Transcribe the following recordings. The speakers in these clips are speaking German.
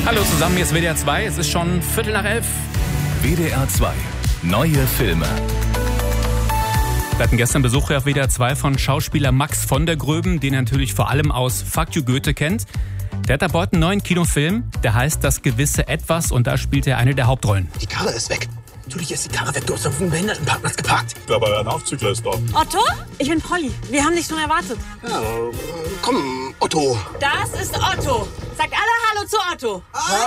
Hallo zusammen, hier ist WDR 2, es ist schon 11:15. WDR 2, neue Filme. Wir hatten gestern Besuch auf WDR 2 von Schauspieler Max von der Gröben, den ihr natürlich vor allem aus Fuck you Goethe kennt. Der hat ab heute einen neuen Kinofilm, der heißt Das gewisse Etwas und da spielt er eine der Hauptrollen. Die Karre ist weg. Natürlich ist die Karre weg, du hast auf dem Behindertenparkplatz geparkt. Aber ein Aufzügler ist da. Otto? Ich bin Polly. Wir haben dich schon erwartet. Ja, komm, Otto. Das ist Otto. Sagt alle Hallo zu Otto.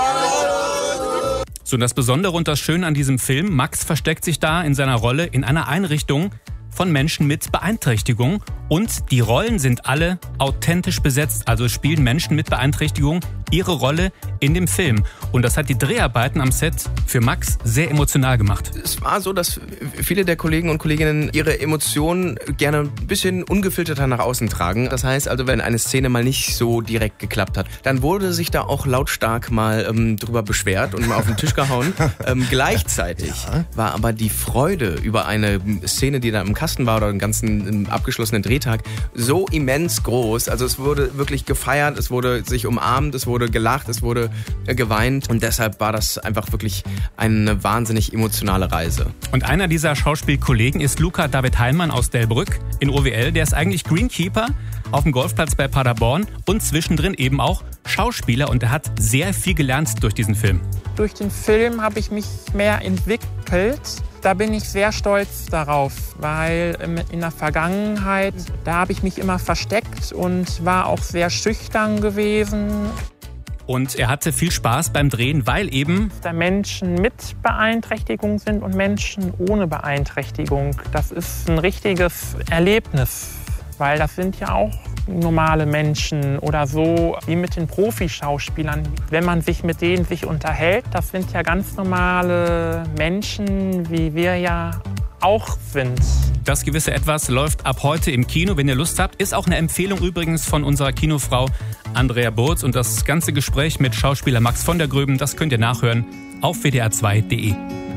Hallo. So, und das Besondere und das Schöne an diesem Film, Max versteckt sich da in seiner Rolle in einer Einrichtung von Menschen mit Beeinträchtigung und die Rollen sind alle authentisch besetzt, also spielen Menschen mit Beeinträchtigung ihre Rolle in dem Film. Und das hat die Dreharbeiten am Set für Max sehr emotional gemacht. Es war so, dass viele der Kollegen und Kolleginnen ihre Emotionen gerne ein bisschen ungefilterter nach außen tragen. Das heißt also, wenn eine Szene mal nicht so direkt geklappt hat, dann wurde sich da auch lautstark mal drüber beschwert und mal auf den Tisch gehauen. Gleichzeitig war aber die Freude über eine Szene, die da im Kasten war oder einen ganzen abgeschlossenen Drehtag, so immens groß. Also es wurde wirklich gefeiert, es wurde sich umarmt, es wurde gelacht, es wurde geweint und deshalb war das einfach wirklich eine wahnsinnig emotionale Reise. Und einer dieser Schauspielkollegen ist Luca David Heinmann aus Delbrück in OWL. Der ist eigentlich Greenkeeper auf dem Golfplatz bei Paderborn und zwischendrin eben auch Schauspieler und er hat sehr viel gelernt durch diesen Film. Durch den Film habe ich mich mehr entwickelt. Da bin ich sehr stolz darauf, weil in der Vergangenheit, da habe ich mich immer versteckt und war auch sehr schüchtern gewesen. Und er hatte viel Spaß beim Drehen, weil eben da Menschen mit Beeinträchtigung sind und Menschen ohne Beeinträchtigung. Das ist ein richtiges Erlebnis, weil das sind ja auch normale Menschen oder so wie mit den Profischauspielern. Wenn man sich mit denen unterhält, das sind ja ganz normale Menschen, wie wir ja auch sind. Das gewisse Etwas läuft ab heute im Kino, wenn ihr Lust habt. Ist auch eine Empfehlung übrigens von unserer Kinofrau Andrea Burz. Und das ganze Gespräch mit Schauspieler Max von der Gröben, das könnt ihr nachhören auf wdr2.de.